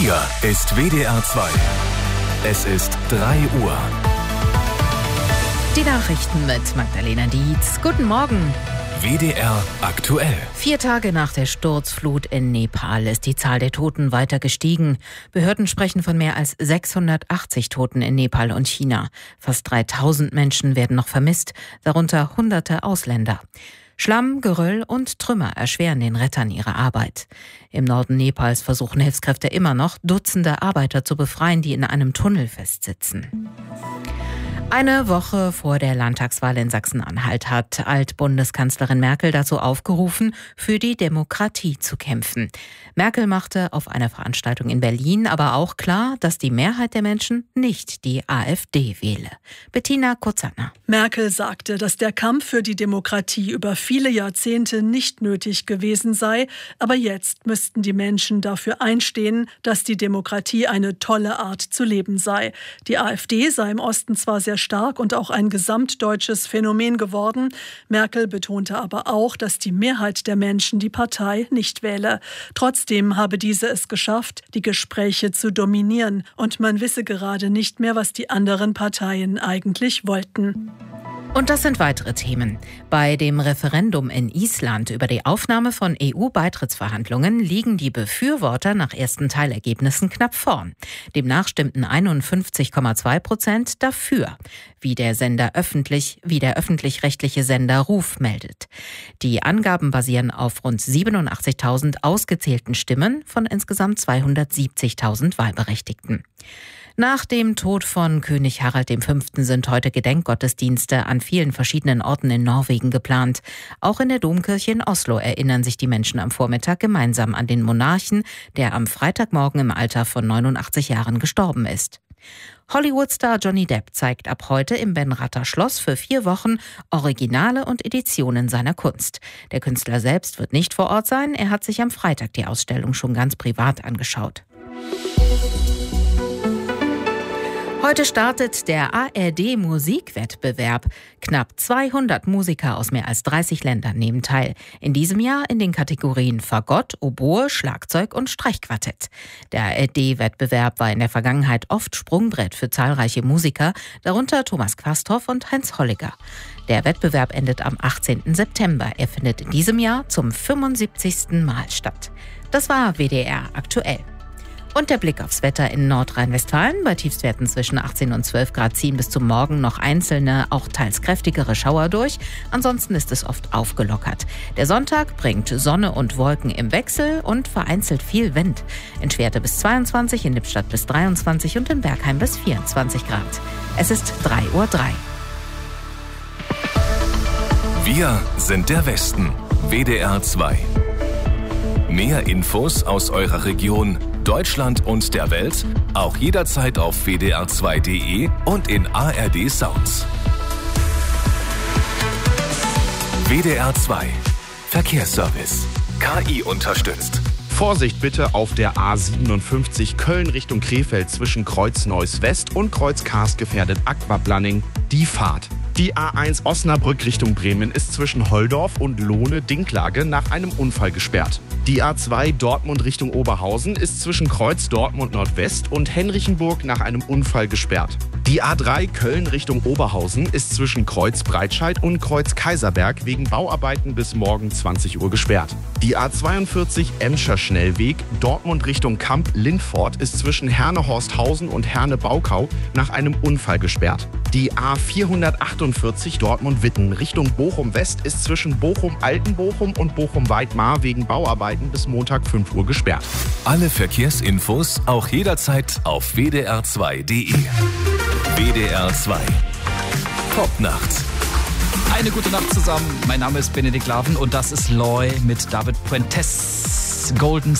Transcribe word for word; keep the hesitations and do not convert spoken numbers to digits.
Hier ist W D R zwei. Es ist drei Uhr. Die Nachrichten mit Magdalena Dietz. Guten Morgen. W D R aktuell. Vier Tage nach der Sturzflut in Nepal ist die Zahl der Toten weiter gestiegen. Behörden sprechen von mehr als sechshundertachtzig Toten in Nepal und China. Fast dreitausend Menschen werden noch vermisst, darunter hunderte Ausländer. Schlamm, Geröll und Trümmer erschweren den Rettern ihre Arbeit. Im Norden Nepals versuchen Hilfskräfte immer noch, Dutzende Arbeiter zu befreien, die in einem Tunnel festsitzen. Eine Woche vor der Landtagswahl in Sachsen-Anhalt hat Altbundeskanzlerin Merkel dazu aufgerufen, für die Demokratie zu kämpfen. Merkel machte auf einer Veranstaltung in Berlin aber auch klar, dass die Mehrheit der Menschen nicht die AfD wähle. Bettina Kozanner. Merkel sagte, dass der Kampf für die Demokratie über viele Jahrzehnte nicht nötig gewesen sei, aber jetzt müssten die Menschen dafür einstehen, dass die Demokratie eine tolle Art zu leben sei. Die AfD sei im Osten zwar sehr stark und auch ein gesamtdeutsches Phänomen geworden. Merkel betonte aber auch, dass die Mehrheit der Menschen die Partei nicht wähle. Trotzdem habe diese es geschafft, die Gespräche zu dominieren. Und man wisse gerade nicht mehr, was die anderen Parteien eigentlich wollten. Und das sind weitere Themen. Bei dem Referendum in Island über die Aufnahme von E U-Beitrittsverhandlungen liegen die Befürworter nach ersten Teilergebnissen knapp vorn. Demnach stimmten einundfünfzig Komma zwei Prozent dafür, wie der Sender öffentlich, wie der öffentlich-rechtliche Sender Ruf meldet. Die Angaben basieren auf rund siebenundachtzigtausend ausgezählten Stimmen von insgesamt zweihundertsiebzigtausend Wahlberechtigten. Nach dem Tod von König Harald der Fünfte sind heute Gedenkgottesdienste an vielen verschiedenen Orten in Norwegen geplant. Auch in der Domkirche in Oslo erinnern sich die Menschen am Vormittag gemeinsam an den Monarchen, der am Freitagmorgen im Alter von neunundachtzig Jahren gestorben ist. Hollywood-Star Johnny Depp zeigt ab heute im Benrather Schloss für vier Wochen Originale und Editionen seiner Kunst. Der Künstler selbst wird nicht vor Ort sein, er hat sich am Freitag die Ausstellung schon ganz privat angeschaut. Heute startet der A R D-Musikwettbewerb. Knapp zweihundert Musiker aus mehr als dreißig Ländern nehmen teil. In diesem Jahr in den Kategorien Fagott, Oboe, Schlagzeug und Streichquartett. Der A R D-Wettbewerb war in der Vergangenheit oft Sprungbrett für zahlreiche Musiker, darunter Thomas Quasthoff und Heinz Holliger. Der Wettbewerb endet am achtzehnten September. Er findet in diesem Jahr zum fünfundsiebzigsten Mal statt. Das war W D R aktuell. Und der Blick aufs Wetter in Nordrhein-Westfalen. Bei Tiefstwerten zwischen achtzehn und zwölf Grad ziehen bis zum Morgen noch einzelne, auch teils kräftigere Schauer durch. Ansonsten ist es oft aufgelockert. Der Sonntag bringt Sonne und Wolken im Wechsel und vereinzelt viel Wind. In Schwerte bis zweiundzwanzig, in Lippstadt bis dreiundzwanzig und in Bergheim bis vierundzwanzig Grad. Es ist drei Uhr drei. Wir sind der Westen. W D R zwei. Mehr Infos aus eurer Region, Deutschland und der Welt, auch jederzeit auf w d r zwei punkt d e und in A R D Sounds. W D R zwei Verkehrsservice. K I unterstützt. Vorsicht bitte auf der A siebenundfünfzig Köln Richtung Krefeld zwischen Kreuz Neuss West und Kreuz Karst gefährdet Aquaplaning. Die Fahrt. Die A eins Osnabrück Richtung Bremen ist zwischen Holdorf und Lohne-Dinklage nach einem Unfall gesperrt. Die A zwei Dortmund Richtung Oberhausen ist zwischen Kreuz Dortmund Nordwest und Henrichenburg nach einem Unfall gesperrt. Die A drei Köln Richtung Oberhausen ist zwischen Kreuz Breitscheid und Kreuz Kaiserberg wegen Bauarbeiten bis morgen zwanzig Uhr gesperrt. Die A zweiundvierzig Emscher Schnellweg Dortmund Richtung Kamp-Lindfort ist zwischen Herne-Horsthausen und Herne-Baukau nach einem Unfall gesperrt. Die A vierhundertachtundvierzig Dortmund-Witten Richtung Bochum-West ist zwischen Bochum-Altenbochum und Bochum-Weidmar wegen Bauarbeiten bis Montag fünf Uhr gesperrt. Alle Verkehrsinfos auch jederzeit auf w d r zwei punkt d e. W D R zwei. Popnacht. Eine gute Nacht zusammen. Mein Name ist Benedikt Laven und das ist Loy mit David Puentes. Golden